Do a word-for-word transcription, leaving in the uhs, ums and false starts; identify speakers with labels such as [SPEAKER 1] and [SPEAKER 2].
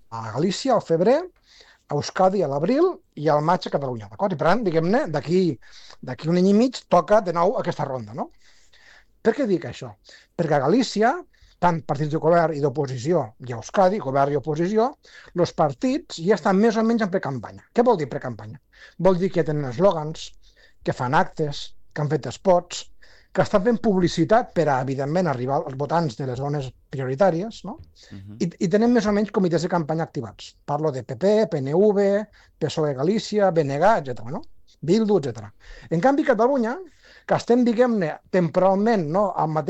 [SPEAKER 1] a Galícia al febrer, a Euskadi a l'abril i al maig a Catalunya, d'acord? I per tant, diguem-ne, d'aquí d'aquí un any i mig toca de nou aquesta ronda, no? Per què dic això? Perquè a Galícia, tant partits de govern i d'oposició, i a Euskadi, govern i oposició, els partits ja estan més o menys en precampanya. Què vol dir precampanya? Vol dir que tenen eslògans, que fan actes, que han fet spots, que estan fent publicitat per a, evidentment, arribar als votants de les zones prioritàries, no?
[SPEAKER 2] Mhm.
[SPEAKER 1] I, i tenen més o menys comitès de campanya activats. Parlo de P P, P N V, PSOE Galícia, B N G, etcètera, no? Bildu, etcètera. En canvi, Catalunya, que estem, diguem-ne, temporalment, no, al mateix